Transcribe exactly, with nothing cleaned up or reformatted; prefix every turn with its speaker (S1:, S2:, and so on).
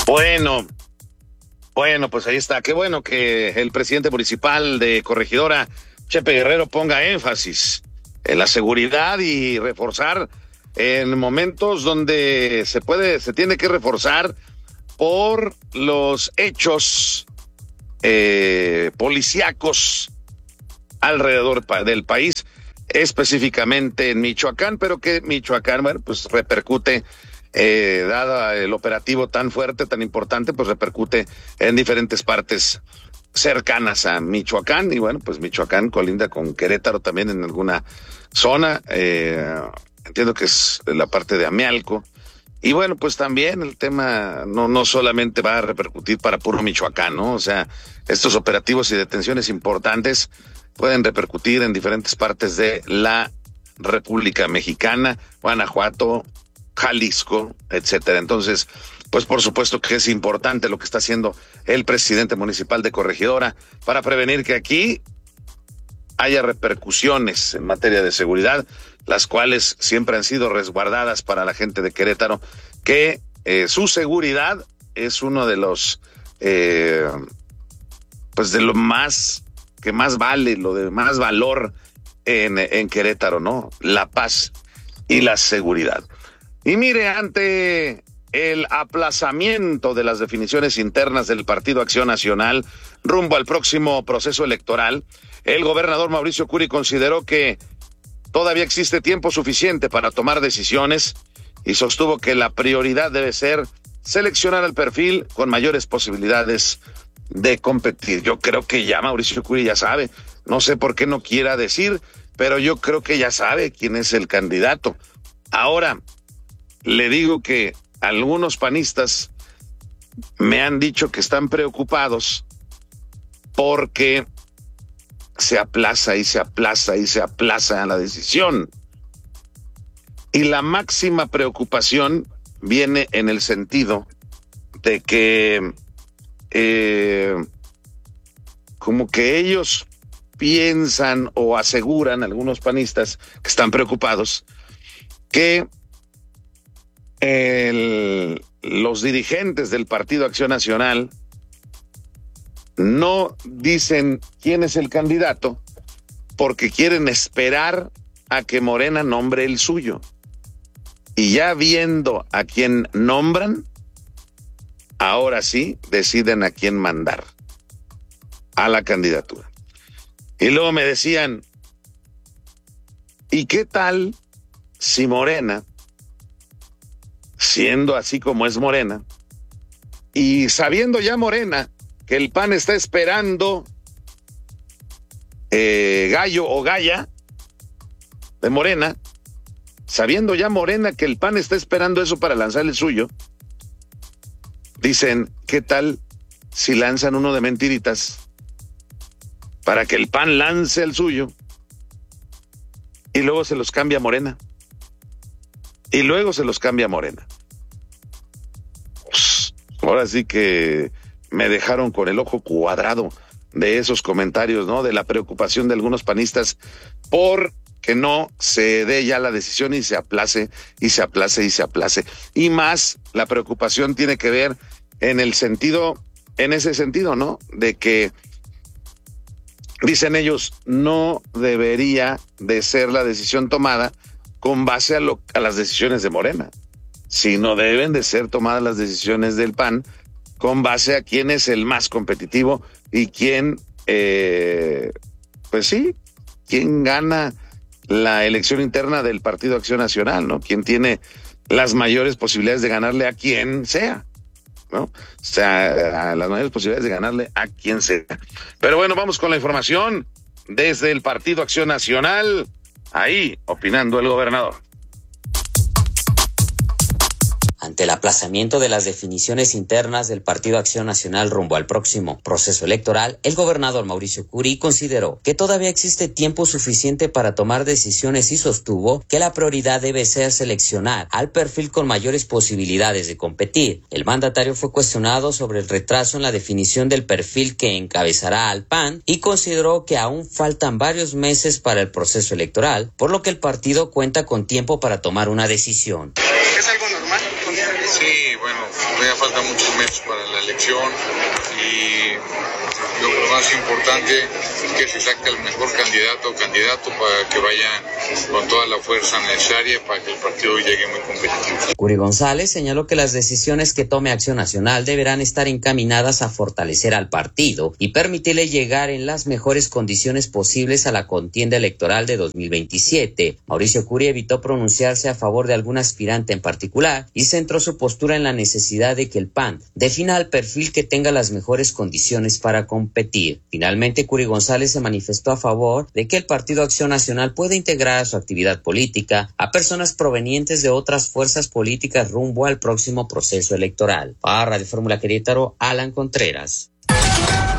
S1: Bueno, bueno, pues ahí está. Qué bueno que el presidente municipal de Corregidora, Chepe Guerrero, ponga énfasis en la seguridad y reforzar en momentos donde se puede, se tiene que reforzar por los hechos eh, policíacos alrededor del país, específicamente en Michoacán, pero que Michoacán, bueno, pues repercute. Eh, dada el operativo tan fuerte, tan importante, pues repercute en diferentes partes cercanas a Michoacán, y bueno, pues Michoacán colinda con Querétaro también en alguna zona, eh, entiendo que es la parte de Amealco, y bueno, pues también el tema no, no solamente va a repercutir para puro Michoacán, ¿no? O sea, estos operativos y detenciones importantes pueden repercutir en diferentes partes de la República Mexicana, Guanajuato, Jalisco, etcétera. Entonces, pues por supuesto que es importante lo que está haciendo el presidente municipal de Corregidora para prevenir que aquí haya repercusiones en materia de seguridad, las cuales siempre han sido resguardadas para la gente de Querétaro, que eh, su seguridad es uno de los, eh, pues de lo más, que más vale, lo de más valor en, en Querétaro, ¿no? La paz y la seguridad. Y mire, ante el aplazamiento de las definiciones internas del Partido Acción Nacional rumbo al próximo proceso electoral, el gobernador Mauricio Curi consideró que todavía existe tiempo suficiente para tomar decisiones y sostuvo que la prioridad debe ser seleccionar al perfil con mayores posibilidades de competir. Yo creo que ya Mauricio Curi ya sabe, no sé por qué no quiera decir, pero yo creo que ya sabe quién es el candidato. Ahora, le digo que algunos panistas me han dicho que están preocupados porque se aplaza y se aplaza y se aplaza la decisión. Y la máxima preocupación viene en el sentido de que eh, como que ellos piensan o aseguran, algunos panistas que están preocupados, que El, los dirigentes del Partido Acción Nacional no dicen quién es el candidato porque quieren esperar a que Morena nombre el suyo. Y ya viendo a quién nombran, ahora sí deciden a quién mandar a la candidatura. Y luego me decían, ¿y qué tal si Morena, siendo así como es Morena, y sabiendo ya Morena que el P A N está esperando eh, gallo o galla de Morena, sabiendo ya Morena que el P A N está esperando eso para lanzar el suyo, dicen, ¿qué tal si lanzan uno de mentiritas para que el P A N lance el suyo y luego se los cambia a Morena? Y luego se los cambia a Morena. Pues, ahora sí que me dejaron con el ojo cuadrado de esos comentarios, ¿no? De la preocupación de algunos panistas por que no se dé ya la decisión y se aplace, y se aplace, y se aplace. Y más, la preocupación tiene que ver en el sentido, en ese sentido, ¿no? De que, dicen ellos, no debería de ser la decisión tomada con base a, lo, a las decisiones de Morena, sino deben de ser tomadas las decisiones del P A N con base a quién es el más competitivo y quién, eh, pues sí, quién gana la elección interna del Partido Acción Nacional, ¿no? Quién tiene las mayores posibilidades de ganarle a quien sea, ¿no? O sea, a las mayores posibilidades de ganarle a quien sea. Pero bueno, vamos con la información desde el Partido Acción Nacional. Ahí, opinando el gobernador.
S2: Ante el aplazamiento de las definiciones internas del Partido Acción Nacional rumbo al próximo proceso electoral, el gobernador Mauricio Curi consideró que todavía existe tiempo suficiente para tomar decisiones y sostuvo que la prioridad debe ser seleccionar al perfil con mayores posibilidades de competir. El mandatario fue cuestionado sobre el retraso en la definición del perfil que encabezará al P A N y consideró que aún faltan varios meses para el proceso electoral, por lo que el partido cuenta con tiempo para tomar una decisión.
S3: ¿Es algo normal? Sí, bueno, todavía falta muchos meses para la elección y lo más importante es que se saque el mejor candidato o candidato para que vaya con toda la fuerza necesaria para que el partido llegue muy competitivo.
S2: Curi González señaló que las decisiones que tome Acción Nacional deberán estar encaminadas a fortalecer al partido y permitirle llegar en las mejores condiciones posibles a la contienda electoral de dos mil veintisiete. Mauricio Curi evitó pronunciarse a favor de algún aspirante en particular y centró su postura en la necesidad de que el P A N defina al perfil que tenga las mejores condiciones para competir. Finalmente, Curi González se manifestó a favor de que el Partido Acción Nacional pueda integrar a su actividad política a personas provenientes de otras fuerzas políticas rumbo al próximo proceso electoral. Para Radio Fórmula Querétaro, Alan Contreras.